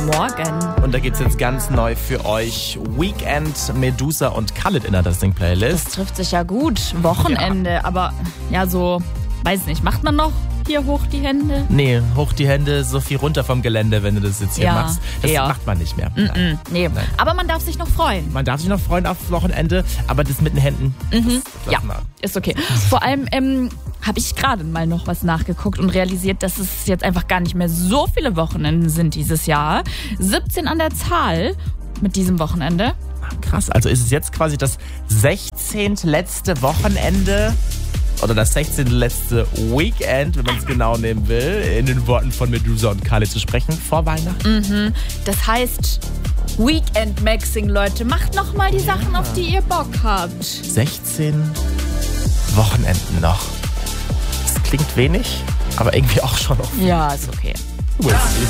Morgen. Und da gibt's jetzt ganz neu für euch Weekend, Medusa und Khalid in der Listening-Playlist. Das trifft sich ja gut. Wochenende, aber ja, so, weiß nicht, macht man noch hier hoch die Hände? Nee, hoch die Hände, so viel runter vom Gelände, wenn du das jetzt hier machst. Das macht man nicht mehr. Nee. Nein. Aber man darf sich noch freuen. Man darf sich noch freuen aufs Wochenende, aber das mit den Händen, das ist okay. Vor allem habe ich gerade mal noch was nachgeguckt und realisiert, dass es jetzt einfach gar nicht mehr so viele Wochenenden sind dieses Jahr. 17 an der Zahl mit diesem Wochenende. Krass, also ist es jetzt quasi das 16. letzte Wochenende oder das 16. letzte Weekend, wenn man es genau nehmen will, in den Worten von Medusa und Khalid zu sprechen, vor Weihnachten. Das heißt, Weekend-Maxing, Leute, macht nochmal die Sachen, auf die ihr Bock habt. 16 Wochenenden noch. Das klingt wenig, aber irgendwie auch schon noch. Ja, ist okay.